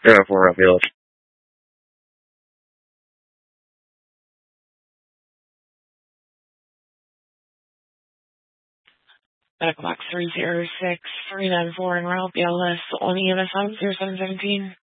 Yeah, for Rafael. 306-394 in route, BLS, on EMS 0717.